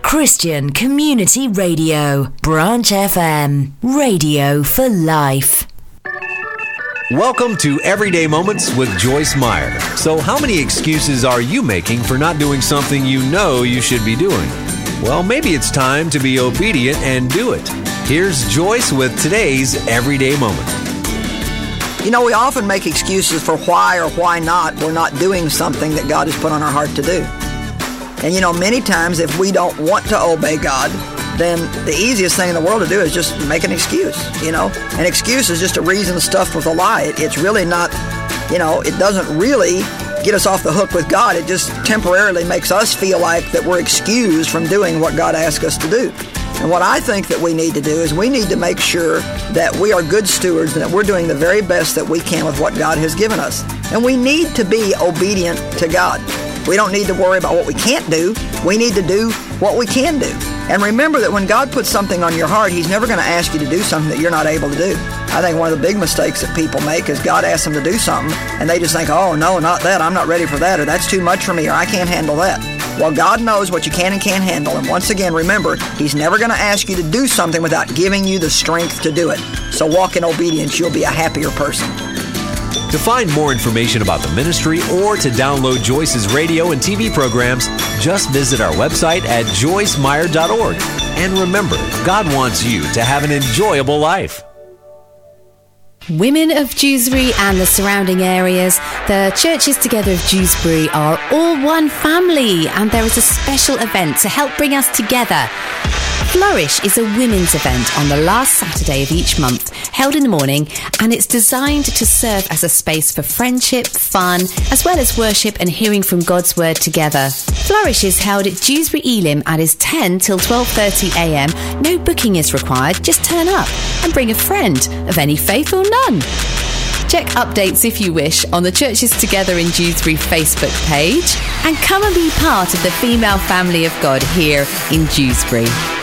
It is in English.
Christian Community Radio, Branch FM, radio for life. Welcome to Everyday Moments with Joyce Meyer. So how many excuses are you making for not doing something you know you should be doing? Well, maybe it's time to be obedient and do it. Here's Joyce with today's Everyday Moment. You know, we often make excuses for why or why not we're not doing something that God has put on our heart to do. And you know, many times if we don't want to obey God, then the easiest thing in the world to do is just make an excuse, you know. An excuse is just a reason stuffed with a lie. It's really not, you know, it doesn't really get us off the hook with God. It just temporarily makes us feel like that we're excused from doing what God asked us to do. And what I think that we need to do is we need to make sure that we are good stewards and that we're doing the very best that we can with what God has given us. And we need to be obedient to God. We don't need to worry about what we can't do. We need to do what we can do. And remember that when God puts something on your heart, He's never going to ask you to do something that you're not able to do. I think one of the big mistakes that people make is God asks them to do something, and they just think, oh, no, not that. I'm not ready for that, or that's too much for me, or I can't handle that. Well, God knows what you can and can't handle. And once again, remember, He's never going to ask you to do something without giving you the strength to do it. So walk in obedience. You'll be a happier person. To find more information about the ministry or to download Joyce's radio and TV programs, just visit our website at joycemeyer.org. And remember, God wants you to have an enjoyable life. Women of Dewsbury and the surrounding areas, the Churches Together of Dewsbury are all one family, and there is a special event to help bring us together. Flourish is a women's event on the last Saturday of each month, held in the morning, and it's designed to serve as a space for friendship, fun, as well as worship and hearing from God's Word together. Flourish is held at Dewsbury Elim and is 10 till 12:30 a.m. No booking is required, just turn up and bring a friend of any faith or none. Check updates if you wish on the Churches Together in Dewsbury Facebook page, and come and be part of the female family of God here in Dewsbury.